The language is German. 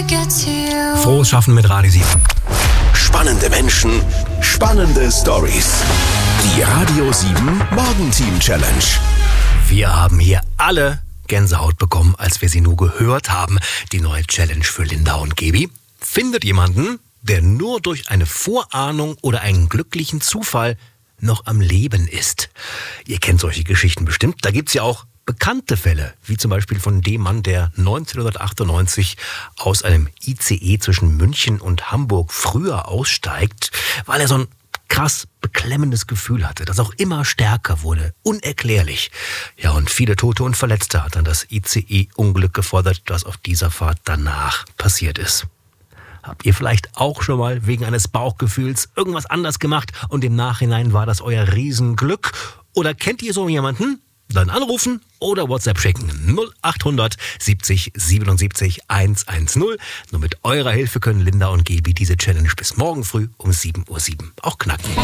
Frohes Schaffen mit Radio 7. Spannende Menschen, spannende Stories. Die Radio 7 Morgenteam Challenge. Wir haben hier alle Gänsehaut bekommen, als wir sie nur gehört haben. Die neue Challenge für Linda und Gaby. Findet jemanden, der nur durch eine Vorahnung oder einen glücklichen Zufall noch am Leben ist. Ihr kennt solche Geschichten bestimmt. Da gibt's ja auch bekannte Fälle, wie zum Beispiel von dem Mann, der 1998 aus einem ICE zwischen München und Hamburg früher aussteigt, weil er so ein krass beklemmendes Gefühl hatte, das auch immer stärker wurde, unerklärlich. Ja, und viele Tote und Verletzte hat dann das ICE-Unglück gefordert, das auf dieser Fahrt danach passiert ist. Habt ihr vielleicht auch schon mal wegen eines Bauchgefühls irgendwas anders gemacht und im Nachhinein war das euer Riesenglück? Oder kennt ihr so jemanden? Dann anrufen oder WhatsApp schicken 0800 70 77 110. Nur mit eurer Hilfe können Linda und Gaby diese Challenge bis morgen früh um 7:07 Uhr auch knacken.